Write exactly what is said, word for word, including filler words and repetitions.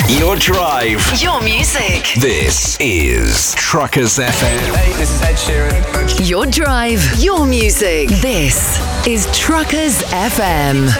Your drive. Your music. This is Truckers F M. Hey, this is Ed Sheeran. Your drive. Your music. This is Truckers F M.